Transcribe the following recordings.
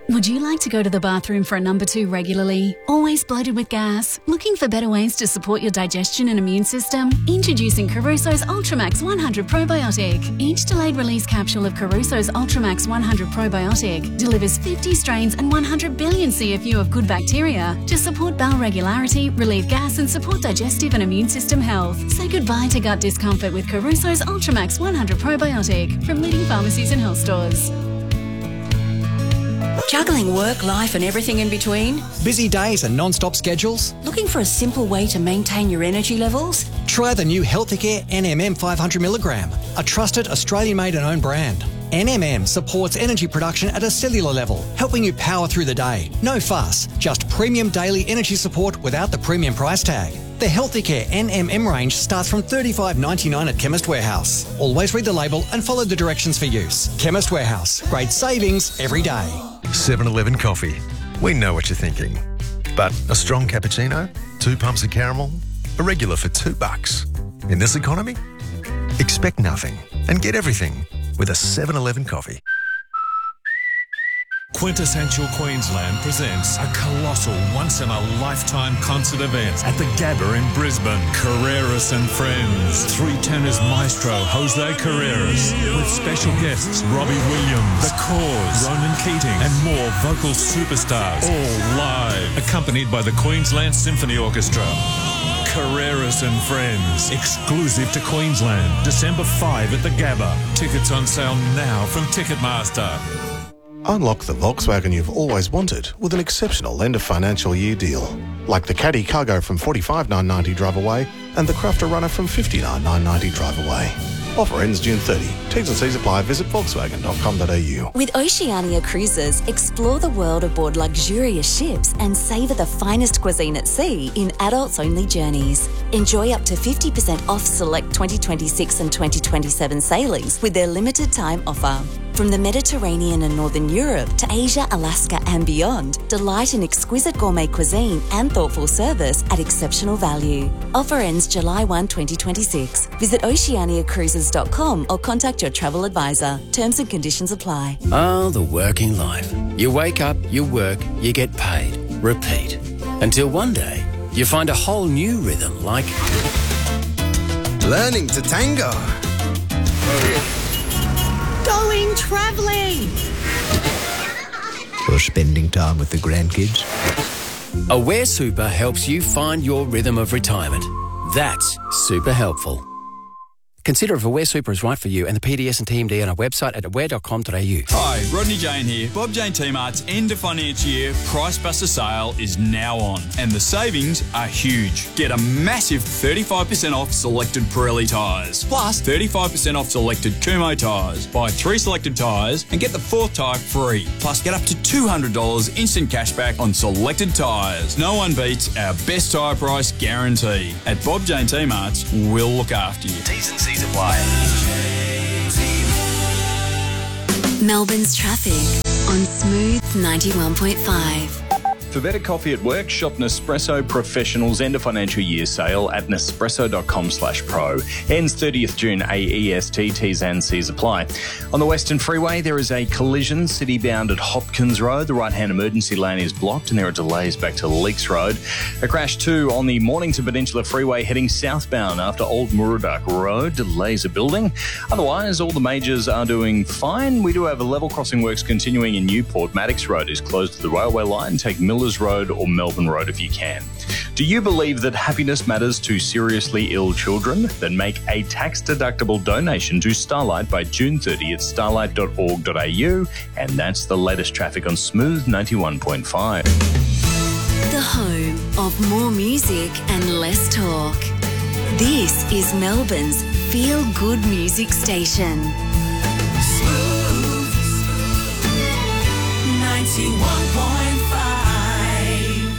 Would you like to go to the bathroom for a number 2 regularly? Always bloated with gas? Looking for better ways to support your digestion and immune system? Introducing Caruso's Ultramax 100 Probiotic. Each delayed release capsule of Caruso's Ultramax 100 Probiotic delivers 50 strains and 100 billion CFU of good bacteria to support bowel regularity, relieve gas and support digestive and immune system health. Say goodbye to gut discomfort with Caruso's Ultramax 100 Probiotic from leading pharmacies and health stores. Juggling work, life and everything in between? Busy days and non-stop schedules? Looking for a simple way to maintain your energy levels? Try the new Healthicare NMM 500mg, a trusted Australian-made and owned brand. NMM supports energy production at a cellular level, helping you power through the day. No fuss, just premium daily energy support without the premium price tag. The Healthicare NMM range starts from $35.99 at Chemist Warehouse. Always read the label and follow the directions for use. Chemist Warehouse, great savings every day. 7-Eleven coffee. We know what you're thinking. But a strong cappuccino, 2 pumps of caramel, a regular for $2. In this economy, expect nothing and get everything with a 7-Eleven coffee. Quintessential Queensland presents a colossal once-in-a-lifetime concert event at the Gabba in Brisbane. Carreras and Friends. 3 tenors maestro Jose Carreras with special guests Robbie Williams, The Cause, Ronan Keating and more vocal superstars, all live, accompanied by the Queensland Symphony Orchestra. Carreras and Friends, exclusive to Queensland, December 5 at the Gabba. Tickets on sale now from Ticketmaster. Unlock the Volkswagen you've always wanted with an exceptional end of financial year deal. Like the Caddy Cargo from $45,990 drive away and the Crafter Runner from $59,990 drive away. Offer ends June 30. T's and C's apply. Visit volkswagen.com.au. With Oceania Cruises, explore the world aboard luxurious ships and savour the finest cuisine at sea in adults-only journeys. Enjoy up to 50% off select 2026 and 2027 sailings with their limited time offer. From the Mediterranean and Northern Europe to Asia, Alaska and beyond, delight in exquisite gourmet cuisine and thoughtful service at exceptional value. Offer ends July 1, 2026. Visit oceaniacruises.com or contact your travel advisor. Terms and conditions apply. Oh, the working life. You wake up, you work, you get paid. Repeat. Until one day, you find a whole new rhythm like... learning to tango. Going travelling. Or spending time with the grandkids. Aware Super helps you find your rhythm of retirement. That's super helpful. Consider if Aware Super is right for you and the PDS and TMD on our website at aware.com.au. Hi, Rodney Jane here. Bob Jane T-Mart's end of financial year Price Buster sale is now on and the savings are huge. Get a massive 35% off selected Pirelli tyres, plus 35% off selected Kumho tyres. Buy 3 selected tyres and get the 4th tyre free, plus get up to $200 instant cashback on selected tyres. No one beats our best tyre price guarantee. At Bob Jane T-Mart's, we'll look after you. T's and C's apply. Melbourne's traffic on Smooth 91.5. For better coffee at work, shop Nespresso Professional's end of financial year sale at nespresso.com/pro. Ends 30th June AEST. T's and C's apply. On the Western Freeway, there is a collision city-bound at Hopkins Road. The right-hand emergency lane is blocked and there are delays back to Leaks Road. A crash too on the Mornington Peninsula Freeway heading southbound after Old Murdoch Road. Delays are building. Otherwise, all the majors are doing fine. We do have a level crossing works continuing in Newport. Maddox Road is closed to the railway line. Take Millers Road or Melbourne Road if you can. Do you believe that happiness matters to seriously ill children? Then make a tax-deductible donation to Starlight by June 30 at starlight.org.au. And that's the latest traffic on Smooth 91.5. The home of more music and less talk. This is Melbourne's feel-good music station. Smooth 91.5.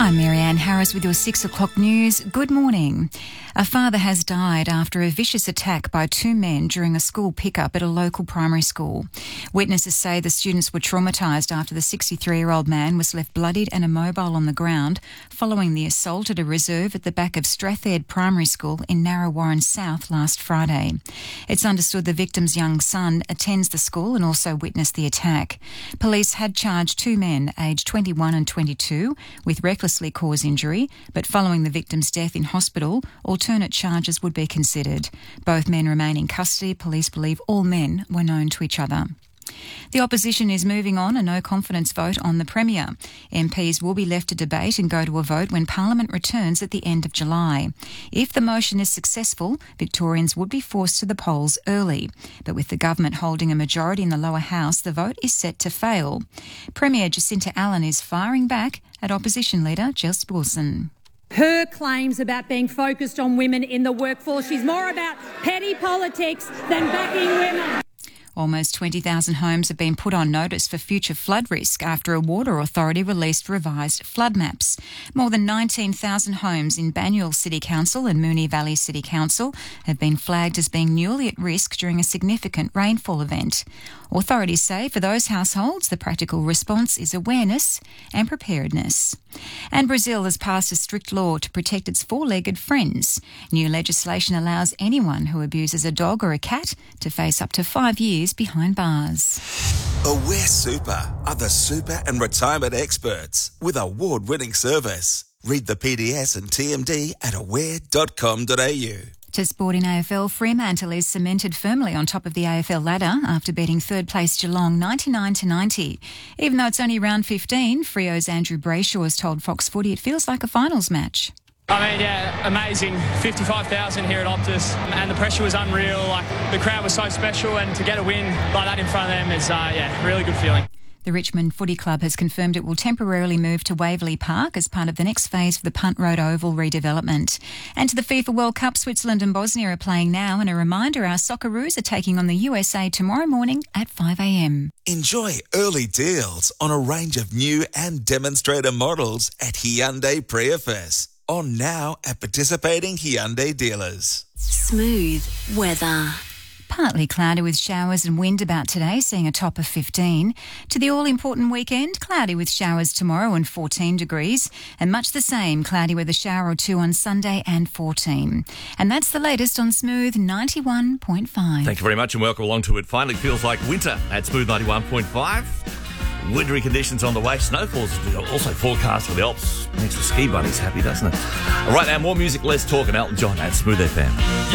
I'm Marianne Harris with your 6 o'clock news. Good morning. A father has died after a vicious attack by two men during a school pickup at a local primary school. Witnesses say the students were traumatised after the 63-year-old man was left bloodied and immobile on the ground following the assault at a reserve at the back of Strathaired Primary School in Narre South last Friday. It's understood the victim's young son attends the school and also witnessed the attack. Police had charged two men, aged 21 and 22, with recklessly caused injury, but following the victim's death in hospital, alternate charges would be considered. Both men remain in custody. Police believe all men were known to each other. The opposition is moving on a no-confidence vote on the Premier. MPs will be left to debate and go to a vote when Parliament returns at the end of July. If the motion is successful, Victorians would be forced to the polls early. But with the government holding a majority in the lower house, the vote is set to fail. Premier Jacinta Allen is firing back at opposition leader Jess Wilson. Her claims about being focused on women in the workforce, she's more about petty politics than backing women. Almost 20,000 homes have been put on notice for future flood risk after a water authority released revised flood maps. More than 19,000 homes in Banyule City Council and Moonee Valley City Council have been flagged as being newly at risk during a significant rainfall event. Authorities say for those households, the practical response is awareness and preparedness. And Brazil has passed a strict law to protect its four-legged friends. New legislation allows anyone who abuses a dog or a cat to face up to 5 years behind bars. Aware Super are the super and retirement experts with award-winning service. Read the PDS and TMD at aware.com.au. To sport in AFL, Fremantle is cemented firmly on top of the AFL ladder after beating third place Geelong 99-90. Even though it's only round 15, Freo's Andrew Brayshaw has told Fox Footy it feels like a finals match. I mean, yeah, amazing. 55,000 here at Optus, and the pressure was unreal. Like, the crowd was so special, and to get a win like that in front of them is, really good feeling. The Richmond Footy Club has confirmed it will temporarily move to Waverley Park as part of the next phase of the Punt Road Oval redevelopment. And to the FIFA World Cup, Switzerland and Bosnia are playing now. And a reminder, our Socceroos are taking on the USA tomorrow morning at 5 a.m. Enjoy early deals on a range of new and demonstrator models at Hyundai Prius. On now at participating Hyundai dealers. Smooth weather. Partly cloudy with showers and wind about today, seeing a top of 15. To the all-important weekend, cloudy with showers tomorrow and 14 degrees. And much the same, cloudy with a shower or two on Sunday and 14. And that's the latest on Smooth 91.5. Thank you very much and welcome along to It Finally Feels Like Winter at Smooth 91.5. Wintry conditions on the way. Snowfall's also forecast for the Alps. Makes the ski bunnies happy, doesn't it? All right, now more music, less talk, and Elton John at Smooth FM.